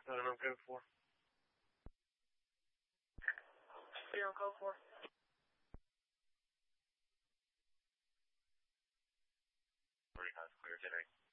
And I'm code 4. You're on code 4. Pretty nice, clear today.